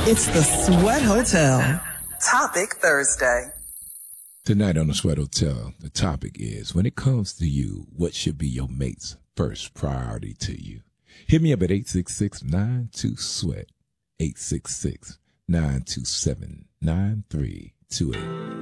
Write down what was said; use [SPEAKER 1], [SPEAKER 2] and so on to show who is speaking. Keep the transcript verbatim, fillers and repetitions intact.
[SPEAKER 1] It's the Sweat Hotel. Topic Thursday.
[SPEAKER 2] Tonight on the Sweat Hotel, the topic is, when it comes to you, what should be your mate's first priority to you? Hit me up at eight six six, nine two, SWEAT, eight six six, nine two seven, nine three two eight.